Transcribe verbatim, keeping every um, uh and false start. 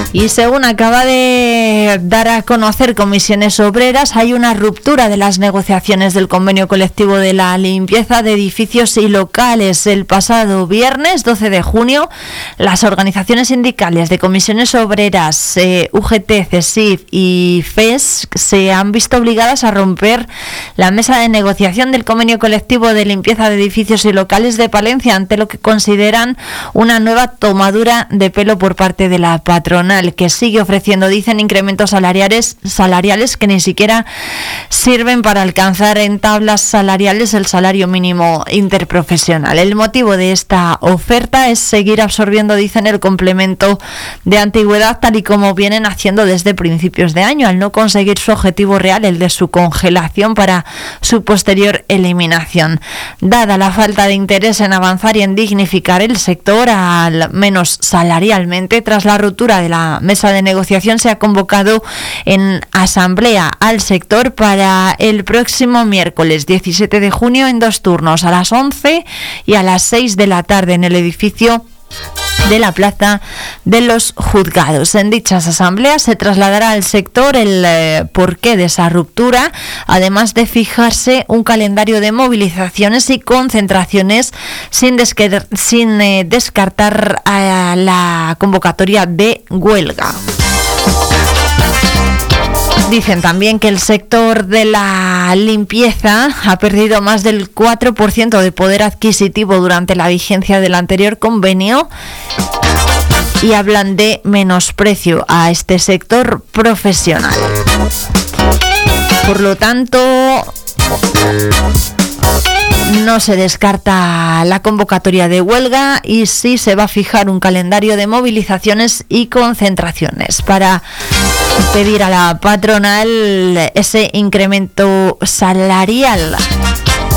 Y según acaba de dar a conocer Comisiones Obreras, hay una ruptura de las negociaciones del convenio colectivo de la limpieza de edificios y locales. El pasado viernes doce de junio, las organizaciones sindicales de Comisiones Obreras, eh, U G T, CESIF y F E S se han visto obligadas a romper la mesa de negociación del convenio colectivo de limpieza de edificios y locales de Palencia ante lo que consideran una nueva tomadura de pelo por parte de la patronal, que sigue ofreciendo, dicen, incrementos salariales, salariales que ni siquiera sirven para alcanzar en tablas salariales el salario mínimo interprofesional. El motivo de esta oferta es seguir absorbiendo, dicen, el complemento de antigüedad tal y como vienen haciendo desde principios de año, al no conseguir su objetivo real, el de su congelación para su posterior eliminación. Dada la falta de interés en avanzar y en dignificar el sector, al menos salarialmente, tras la ruptura de la mesa de negociación se ha convocado en asamblea al sector para el próximo miércoles diecisiete de junio en dos turnos, a las once y a las seis de la tarde en el edificio de la Plaza de los Juzgados. En dichas asambleas se trasladará al sector el eh, porqué de esa ruptura, además de fijarse un calendario de movilizaciones y concentraciones sin, desque- sin eh, descartar a la convocatoria de huelga. Dicen también que el sector de la limpieza ha perdido más del cuatro por ciento de poder adquisitivo durante la vigencia del anterior convenio y hablan de menosprecio a este sector profesional. Por lo tanto, no se descarta la convocatoria de huelga y sí se va a fijar un calendario de movilizaciones y concentraciones para pedir a la patronal ese incremento salarial.